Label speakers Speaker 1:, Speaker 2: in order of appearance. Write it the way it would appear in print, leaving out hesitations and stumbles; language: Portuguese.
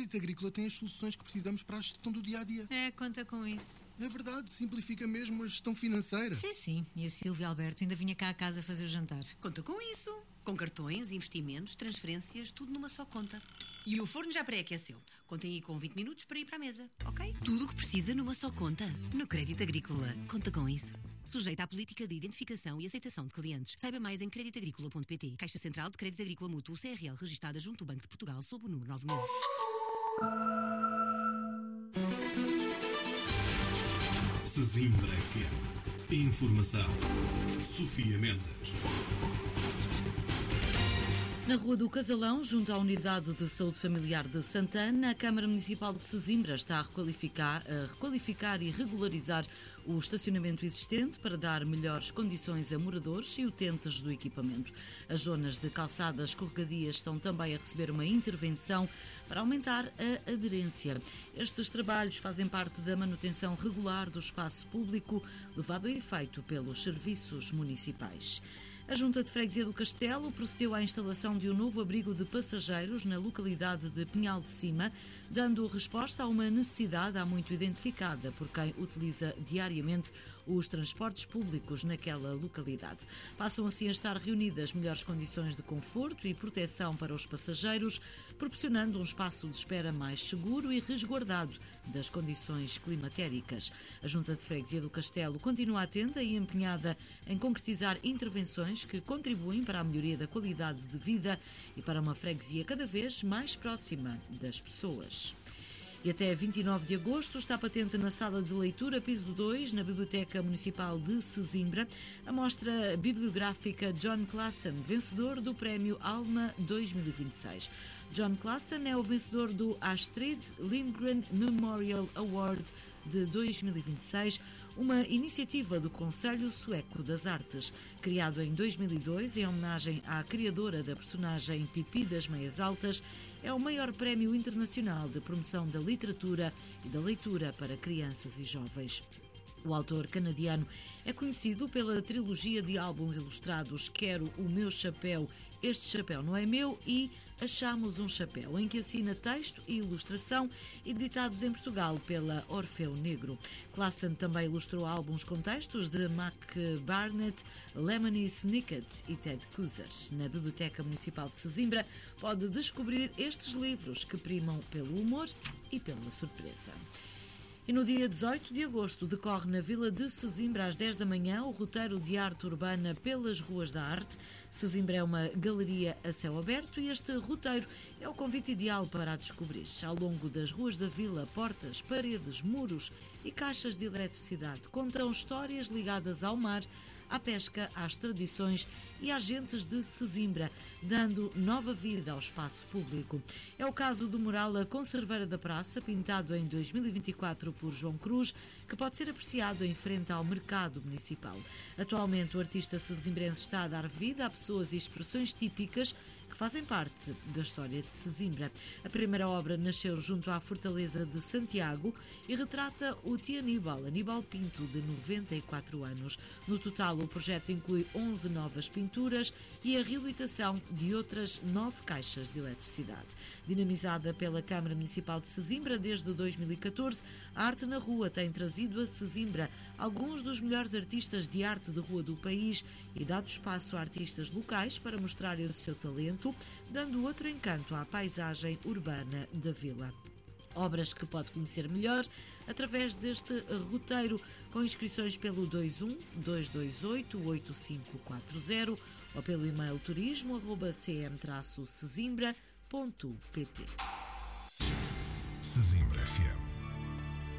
Speaker 1: Crédito Agrícola tem as soluções que precisamos para a gestão do dia-a-dia.
Speaker 2: Conta com isso.
Speaker 1: É verdade, simplifica mesmo a gestão financeira.
Speaker 2: Sim. E a Silvia Alberto ainda vinha cá a casa fazer o jantar.
Speaker 3: Conta com isso. Com cartões, investimentos, transferências, tudo numa só conta. E o forno já pré-aqueceu. Contem aí com 20 minutos para ir para a mesa, ok? Tudo o que precisa numa só conta. No Crédito Agrícola. Conta com isso. Sujeita à política de identificação e aceitação de clientes. Saiba mais em creditagricola.pt. Caixa Central de Crédito Agrícola Mútuo CRL, registada junto ao Banco de Portugal sob o número 9000.
Speaker 4: Sesimbra FM. Informação. Sofia Mendes.
Speaker 5: Na Rua do Casalão, junto à Unidade de Saúde Familiar de Santana, a Câmara Municipal de Sesimbra está a requalificar e regularizar o estacionamento existente para dar melhores condições a moradores e utentes do equipamento. As zonas de calçadas escorregadias estão também a receber uma intervenção para aumentar a aderência. Estes trabalhos fazem parte da manutenção regular do espaço público, levado a efeito pelos serviços municipais. A Junta de Freguesia do Castelo procedeu à instalação de um novo abrigo de passageiros na localidade de Pinhal de Cima, dando resposta a uma necessidade há muito identificada por quem utiliza diariamente os transportes públicos naquela localidade. Passam assim a estar reunidas melhores condições de conforto e proteção para os passageiros, proporcionando um espaço de espera mais seguro e resguardado das condições climatéricas. A Junta de Freguesia do Castelo continua atenta e empenhada em concretizar intervenções que contribuem para a melhoria da qualidade de vida e para uma freguesia cada vez mais próxima das pessoas. E até 29 de agosto está patente na Sala de Leitura Piso 2, na Biblioteca Municipal de Sesimbra, a mostra bibliográfica John Classen, vencedor do Prémio Alma 2026. John Classen é o vencedor do Astrid Lindgren Memorial Award de 2026, uma iniciativa do Conselho Sueco das Artes. Criado em 2002 em homenagem à criadora da personagem Pipi das Meias Altas, é o maior prémio internacional de promoção da literatura e da leitura para crianças e jovens. O autor canadiano é conhecido pela trilogia de álbuns ilustrados Quero o Meu Chapéu, Este Chapéu Não É Meu e Achamos um Chapéu, em que assina texto e ilustração, editados em Portugal pela Orfeu Negro. Classen também ilustrou álbuns com textos de Mac Barnett, Lemony Snicket e Ted Kooser. Na Biblioteca Municipal de Sesimbra pode descobrir estes livros que primam pelo humor e pela surpresa. E no dia 18 de agosto decorre na Vila de Sesimbra às 10 da manhã o roteiro de arte urbana pelas Ruas da Arte. Sesimbra é uma galeria a céu aberto e este roteiro é o convite ideal para a descobrir. Ao longo das ruas da vila, portas, paredes, muros e caixas de eletricidade contam histórias ligadas ao mar, à pesca, às tradições e às gentes de Sesimbra, dando nova vida ao espaço público. É o caso do mural A Conserveira da Praça, pintado em 2024 por João Cruz, que pode ser apreciado em frente ao mercado municipal. Atualmente, o artista sesimbrense está a dar vida a pessoas e expressões típicas que fazem parte da história de Sesimbra. A primeira obra nasceu junto à Fortaleza de Santiago e retrata o tio Aníbal Pinto, de 94 anos. No total, o projeto inclui 11 novas pinturas e a reabilitação de outras 9 caixas de eletricidade. Dinamizada pela Câmara Municipal de Sesimbra desde 2014, a Arte na Rua tem trazido a Sesimbra alguns dos melhores artistas de arte de rua do país e dado espaço a artistas locais para mostrarem o seu talento, dando outro encanto à paisagem urbana da vila. Obras que pode conhecer melhor através deste roteiro, com inscrições pelo 21 228 8540 ou pelo e-mail turismo@cm-sesimbra.pt.
Speaker 4: Sesimbra FM.